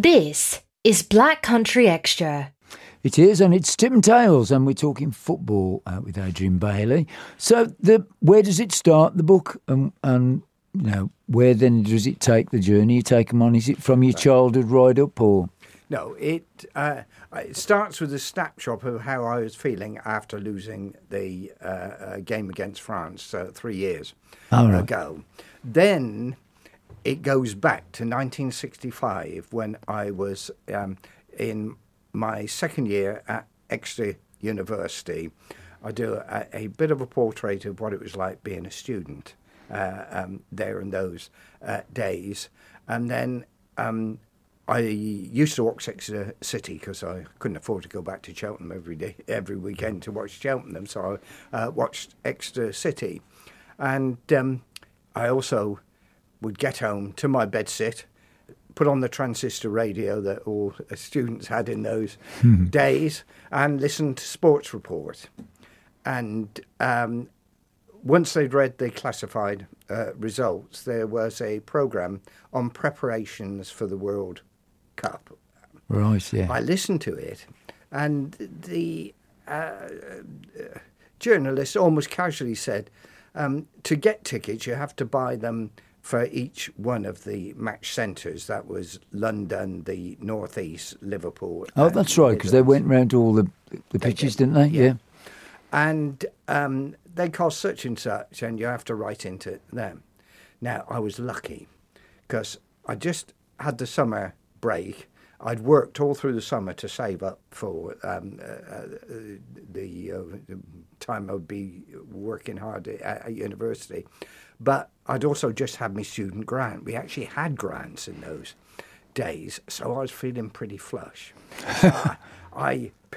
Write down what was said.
This is Black Country Extra. It is, and it's Tim Tales, and we're talking football with Adrian Bailey. So, where does it start, the book, and where then does it take the journey you take them on? Is it from your childhood right up, or? No, it starts with a snapshot of how I was feeling after losing the game against France 3 years ago. Then it goes back to 1965 when I was in my second year at Exeter University. I do a bit of a portrait of what it was like being a student there in those days. And then I used to watch Exeter City because I couldn't afford to go back to Cheltenham every weekend to watch Cheltenham. So I watched Exeter City. And I also would get home to my bedsit, put on the transistor radio that all students had in those days, and listen to Sports Report. And once they'd read the classified results, there was a programme on preparations for the World Cup. Right, yeah. I listened to it, and the journalist almost casually said, to get tickets, you have to buy them for each one of the match centres. That was London, the North East, Liverpool. Oh, that's right, because they went round to all the pitches, didn't they? Yeah. And they cost such and such, and you have to write into them. Now, I was lucky, because I just had the summer break. I'd worked all through the summer to save up for the time I'd be working hard at university. But I'd also just had my student grant. We actually had grants in those days, so I was feeling pretty flush. I